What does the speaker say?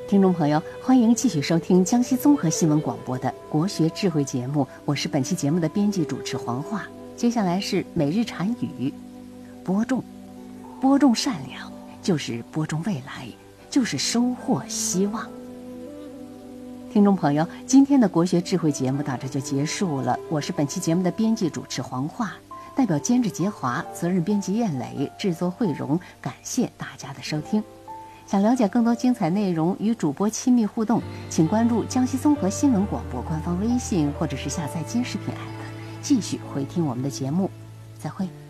听众朋友，欢迎继续收听江西综合新闻广播的国学智慧节目，我是本期节目的编辑主持黄华。接下来是每日禅语，播种。播种善良，就是播种未来，就是收获希望。听众朋友，今天的国学智慧节目到这就结束了。我是本期节目的编辑主持黄华，代表监制杰华，责任编辑燕磊，制作慧荣，感谢大家的收听。想了解更多精彩内容，与主播亲密互动，请关注江西综合新闻广播官方微信，或者是下载金视频 APP，继续回听我们的节目。再会。